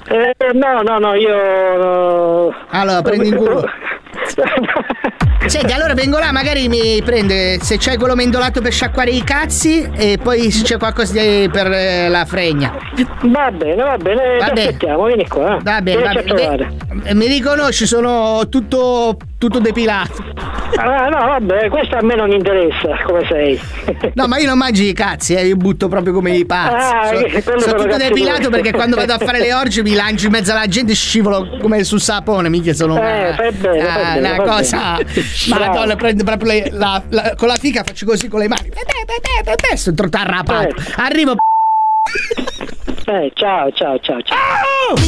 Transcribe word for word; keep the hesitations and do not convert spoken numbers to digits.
Eh, no, no, no, io... Allora, prendi in culo. Senti, allora vengo là, magari mi prende, se c'è quello mendolato per sciacquare i cazzi e poi se c'è qualcosa di, per eh, la fregna. Va bene, va bene, va ti bene. aspettiamo, vieni qua. Eh. Va bene, va bene. Mi, mi riconosci, sono tutto, tutto depilato. Ah, no, vabbè, questo a me non interessa, come sei. No, ma io non mangio i cazzi, eh, io butto proprio come i pazzi. Ah, sono sono tutto depilato tuoi. Perché quando vado a fare le orge mi lancio in mezzo alla gente e scivolo come sul sapone, mica sono una, eh, fai bene, ah, fai bene, una fai cosa. Madonna, prendo proprio le, la, la, con la fica faccio così con le mani. Sto trotto arrapato. Eh. Arrivo. Eh, ciao, ciao, ciao, ciao.